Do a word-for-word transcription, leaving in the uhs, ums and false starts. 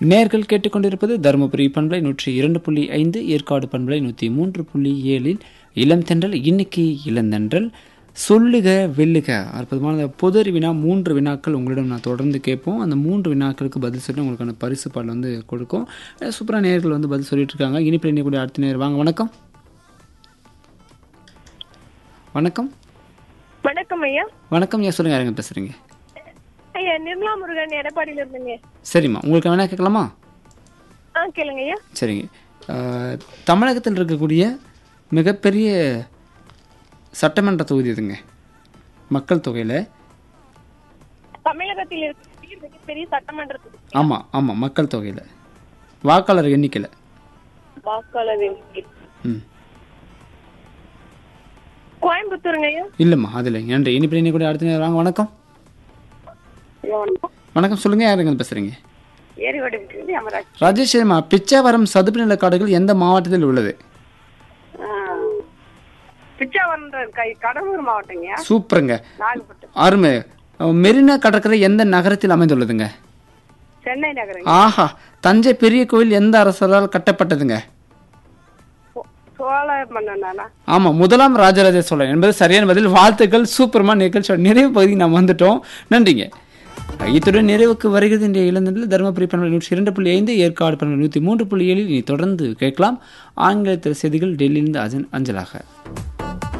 நேர்கள் கேட்டுக்கொண்டிருப்பது தருமபுரி பண்பலை நூற்றி இரண்டு புள்ளி ஐந்து, ஏற்காடு பண்பலை நூற்றி மூன்று புள்ளி ஏழில் இளம் தென்றல். இன்னைக்கு இளந்தென்றல் சொல்லுக வெல்லுக அற்புதமான பொது வினா மூன்று வினாக்கள் உங்களிடம் நான் தொடர்ந்து கேட்போம். அந்த மூன்று வினாக்களுக்கு பதில் சொல்லி உங்களுக்கான பரிசு பாடல் வந்து கொடுக்கும். சூப்பராக நேர்கள் வந்து பதில் சொல்லிட்டு இருக்காங்க. இனிப்பில் இணையக்கூடிய அடுத்த நேர் வாங்க. வணக்கம். வணக்கம். வணக்கம் ஐயா. வணக்கம் ஐயா, சொல்லுங்க. யாருங்க பேசுறீங்க? ஐயா நிர்மலா முருகன் எடப்பாடியில இருந்துங்க. சரிம்மா, உங்களுக்கு வேணா கேட்கலாமா? ஆ கேளுங்க ஐயா. சரிங்க. தமிழகத்தில் இருக்கக்கூடிய மிகப்பெரிய சட்டமன்ற தொகுதி எதுங்க மக்கள் தொகையில்? தமிழகத்தில் இருக்கக்கூடிய மிகப்பெரிய சட்டமன்ற தொகுதி. ஆமாம் ஆமாம், மக்கள் தொகையில் வாக்காளர் எண்ணிக்கையில். வாக்காளர் எண்ணிக்கை ம் கோயம்புத்தூருங்க ஐயா. இல்லைம்மா, அது இல்லைங்க. நன்றி. இனிப்பில் இன்னைக்கு கூட அடுத்த நேரம் வாங்க. வணக்கம். வணக்கம், சொல்லுங்க. யாருங்க பேசுறீங்க? ராஜேஷ். பிச்சாவரம் சதுப்பு நில காடுகள் எந்த மாவட்டத்தில் உள்ளது? கடலூர் மாவட்டங்க. சூப்பருங்க, அருமை. மெரினா கடற்கரை எந்த நகரத்தில் அமைந்துள்ளதுங்க? சென்னை நகரம். ஆஹா. தஞ்சை பெரிய கோயில் எந்த அரசரால் கட்டப்பட்டதுங்க? ஆமா, முதலாம் ராஜராஜ சோழன் என்பது சரியான பதில். வாழ்த்துக்கள். சூப்பர்மா. நிகழ்ச்சியோட நிறைவு பகுதிக்கு நாம் வந்துட்டோம். நன்றிங்க. இத்துடன் நிறைவுக்கு வருகிறது இன்றைய இளந்தென்றல். தருமபுரி பண்பலை நூற்றி இரண்டு புள்ளி ஐந்து, ஏற்காடு பண்பலை நூற்றி மூன்று புள்ளி ஏழில் இனி தொடர்ந்து கேட்கலாம் ஆங்கிலத்தில் செய்திகள் டெல்லியிலிருந்து அஞ்சலாக.